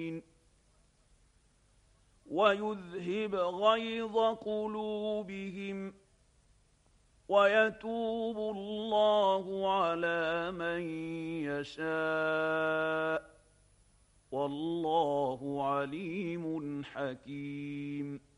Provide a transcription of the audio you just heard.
ويذهب غيظ قلوبهم ويتوب الله على من يشاء والله عليم حكيم.